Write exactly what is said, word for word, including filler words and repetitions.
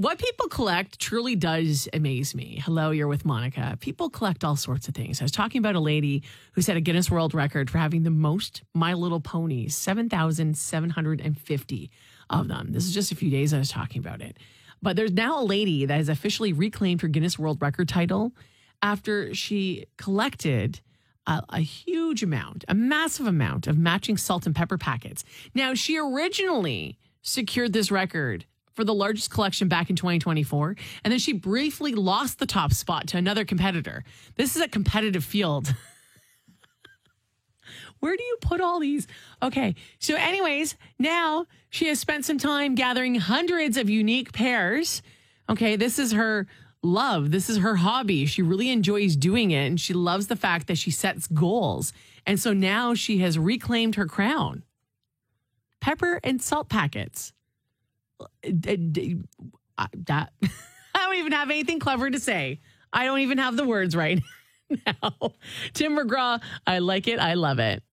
What people collect truly does amaze me. Hello, you're with Monica. People collect all sorts of things. I was talking about a lady who set a Guinness World Record for having the most My Little Ponies, seven thousand seven hundred fifty of them. This is just a few days I was talking about it. But there's now a lady that has officially reclaimed her Guinness World Record title after she collected a, a huge amount, a massive amount of matching salt and pepper packets. Now, she originally secured this record for the largest collection back in twenty twenty-four. And then she briefly lost the top spot to another competitor. This is a competitive field. Where do you put all these? Okay. So anyways, now she has spent some time gathering hundreds of unique pairs. Okay. This is her love. This is her hobby. She really enjoys doing it. And she loves the fact that she sets goals. And so now she has reclaimed her crown. Pepper and salt packets. That I don't even have anything clever to say. I don't even have the words right now. Tim McGraw, I like it. I love it.